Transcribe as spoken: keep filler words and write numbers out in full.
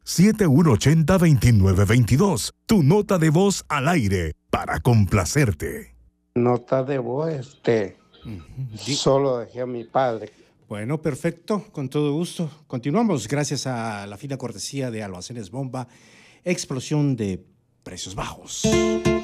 siete uno ocho cero, dos nueve dos dos. Tu nota de voz al aire para complacerte. Nota de voz, este, Uh-huh. solo dejé a mi padre. Bueno, perfecto, con todo gusto. Continuamos gracias a la fina cortesía de Almacenes Bomba, explosión de precios bajos.